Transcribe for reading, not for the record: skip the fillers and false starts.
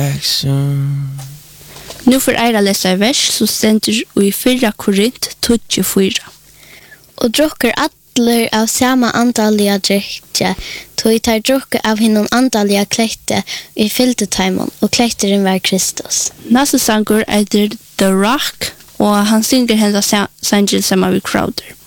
Nu får eira lesa vers, så stender i 4 Korint 24. Og drukker atler av samme andalige drikke, tog tar drukke av hinnom andalige klekte i fylteteimen, og klekteren var Kristus. Neste sanger er The Rock, og han synger hennes sanger sammen med Crowder.